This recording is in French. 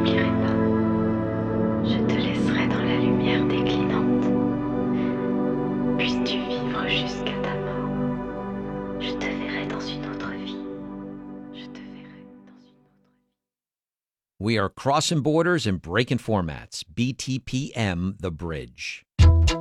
t'oublierai pas. Je te laisserai dans la lumière déclinante. Puisses-tu vivre jusqu'à ta mort. Je te verrai dans une autre vie. Je te verrai dans une autre vie. We are crossing borders and breaking formats. BTPM The Bridge.